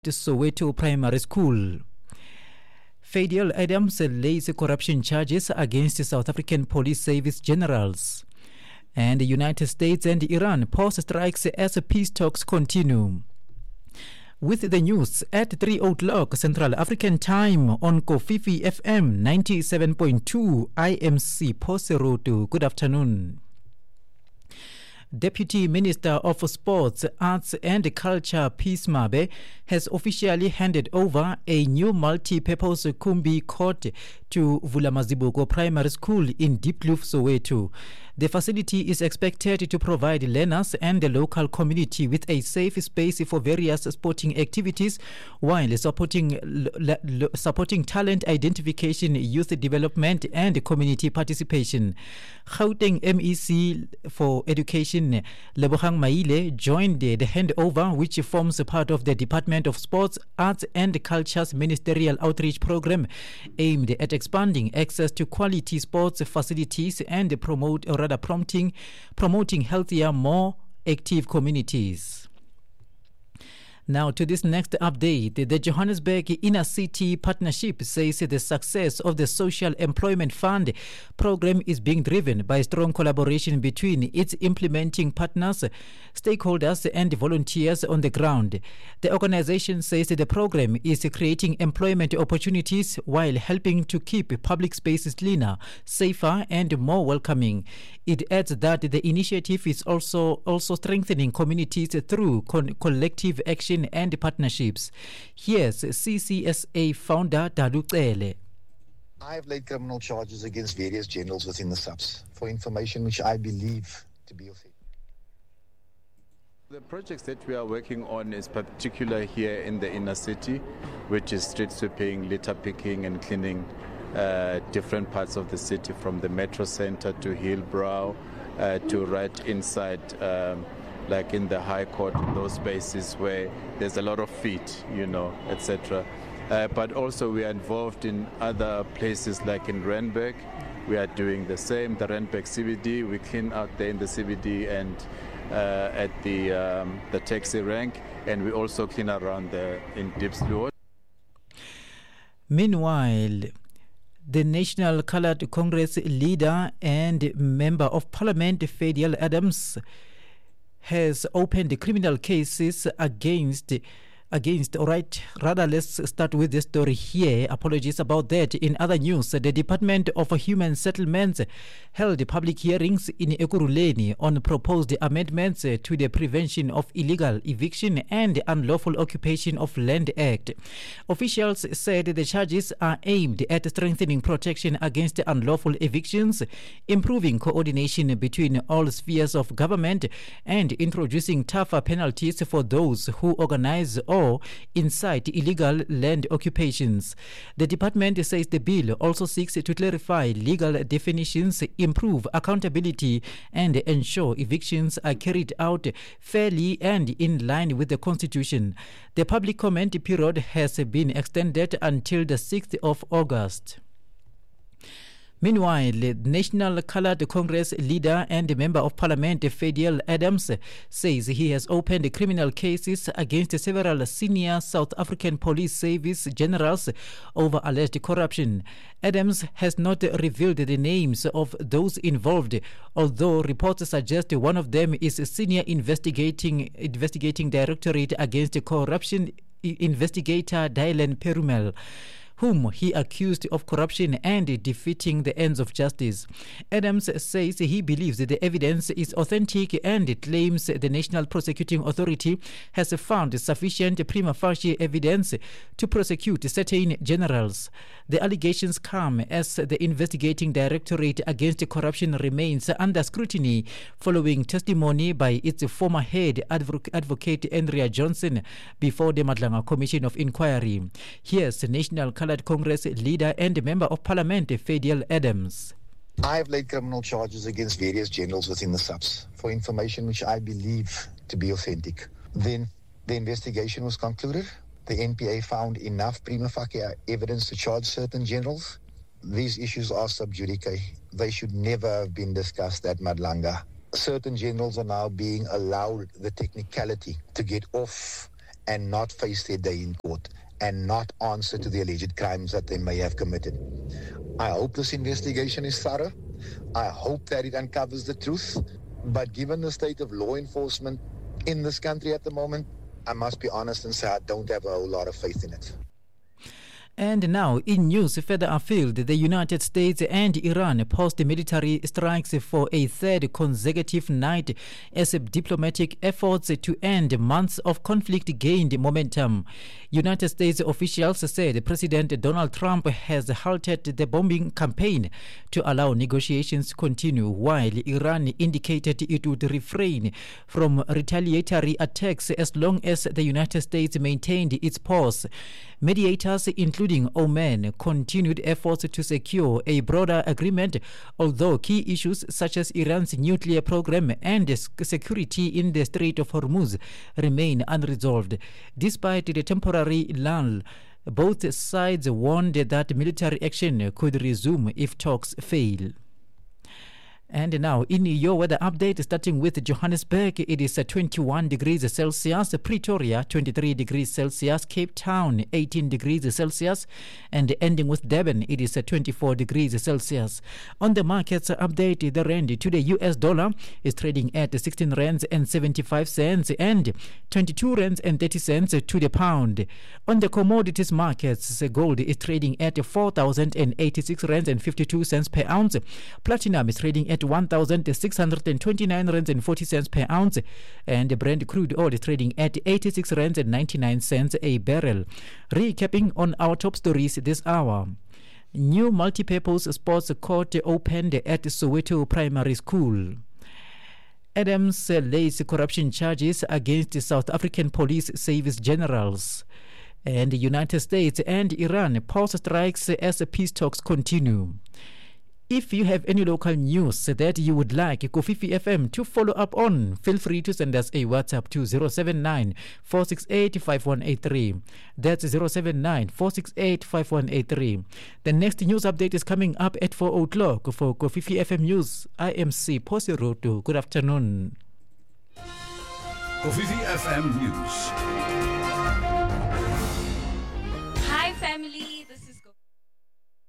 Soweto Primary School. Fadiel Adams lays corruption charges against South African Police Service generals. And the United States and Iran pause strikes as peace talks continue. With the news at 3 o'clock Central African Time on Kofifi FM 97.2 IMC Pose Road. Good afternoon. Deputy Minister of Sports, Arts and Culture, Peace Mabe, has officially handed over a new multi-purpose Kumbi court to Vulamazibuko Primary School in Diepkloof, Soweto. The facility is expected to provide learners and the local community with a safe space for various sporting activities while supporting talent identification, youth development and community participation. Gauteng MEC for Education Lebogang Maile joined the handover, which forms part of the Department of Sports, Arts and Culture's ministerial outreach program aimed at expanding access to quality sports facilities and promoting healthier, more active communities. Now to this next update. The Johannesburg Inner City Partnership says the success of the Social Employment Fund program is being driven by strong collaboration between its implementing partners, stakeholders and volunteers on the ground. The organization says the program is creating employment opportunities while helping to keep public spaces cleaner, safer and more welcoming. It adds that the initiative is also strengthening communities through collective action and partnerships. Here's CCSA founder Dalu Cele. I have laid criminal charges against various generals within the SAPS for information which I believe to be authentic. The projects that we are working on is particular here in the inner city, which is street sweeping, litter picking and cleaning different parts of the city, from the metro center to Hillbrow to right inside like in the High Court, those spaces where there's a lot of feet, etc. But also we are involved in other places like in Randburg. We are doing the same, the Randburg CBD. We clean out there in the CBD and at the taxi rank, and we also clean around in Diepkloof. Meanwhile, the National Coloured Congress leader and Member of Parliament Fadiel Adams has opened criminal cases against let's start with the story here. Apologies about that. In other news, the Department of Human Settlements held public hearings in Ekurhuleni on proposed amendments to the Prevention of Illegal Eviction and Unlawful Occupation of Land Act. Officials said the charges are aimed at strengthening protection against unlawful evictions, improving coordination between all spheres of government, and introducing tougher penalties for those who organize or incite illegal land occupations. The department says the bill also seeks to clarify legal definitions, improve accountability, and ensure evictions are carried out fairly and in line with the Constitution. The public comment period has been extended until the 6th of August. Meanwhile, the National Coloured Congress leader and Member of Parliament Fadiel Adams says he has opened criminal cases against several senior South African Police Service generals over alleged corruption. Adams has not revealed the names of those involved, although reports suggest one of them is Senior Investigating Directorate Against Corruption investigator Dylan Perumel, whom he accused of corruption and defeating the ends of justice. Adams says he believes that the evidence is authentic and claims the National Prosecuting Authority has found sufficient prima facie evidence to prosecute certain generals. The allegations come as the Investigating Directorate Against Corruption remains under scrutiny following testimony by its former head, Advocate Andrea Johnson, before the Madlanga Commission of Inquiry. Here's the National Coloured Congress leader and Member of Parliament Fadiel Adams. I have laid criminal charges against various generals within the SAPS for information which I believe to be authentic. Then the investigation was concluded. The NPA found enough prima facie evidence to charge certain generals. These issues are sub judice. They should never have been discussed at Madlanga. Certain generals are now being allowed the technicality to get off and not face their day in court and not answer to the alleged crimes that they may have committed. I hope this investigation is thorough. I hope that it uncovers the truth. But given the state of law enforcement in this country at the moment, I must be honest and say I don't have a whole lot of faith in it. And now, in news further afield, the United States and Iran paused military strikes for a third consecutive night as diplomatic efforts to end months of conflict gained momentum. United States officials said President Donald Trump has halted the bombing campaign to allow negotiations to continue, while Iran indicated it would refrain from retaliatory attacks as long as the United States maintained its pause. Mediators, including Oman, continued efforts to secure a broader agreement, although key issues such as Iran's nuclear program and security in the Strait of Hormuz remain unresolved. Despite the temporary lull, both sides warned that military action could resume if talks fail. And now, in your weather update, starting with Johannesburg, it is 21 degrees Celsius, Pretoria 23 degrees Celsius, Cape Town 18 degrees Celsius, and ending with Durban, it is 24 degrees Celsius. On the markets update, the rand to the US dollar is trading at 16 rands and 75 cents and 22 rands and 30 cents to the pound. On the commodities markets, gold is trading at 4,086 rands and 52 cents per ounce. Platinum is trading at 1,629 rands and 40 cents per ounce, and Brent crude oil is trading at 86 rands and 99 cents a barrel. Recapping on our top stories this hour. New multipurpose sports court opened at Soweto Primary School. Adams lays corruption charges against South African police service generals. And the United States and Iran pause strikes as peace talks continue. If you have any local news that you would like Kofifi FM to follow up on, feel free to send us a WhatsApp to 079-468-5183. That's 079-468-5183. The next news update is coming up at 4 o'clock. For Kofifi FM News, I am C. Posiroto. Good afternoon. Kofifi FM News.